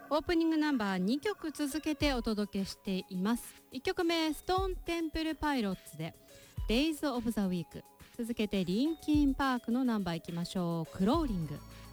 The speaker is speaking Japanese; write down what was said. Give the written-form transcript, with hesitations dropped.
オープニングナンバー2曲続けてお届けしています。1曲目、ストーンテンプルパイロッツで Days of the Week。続けてリンキンパークのナンバーいきましょう。クローリング。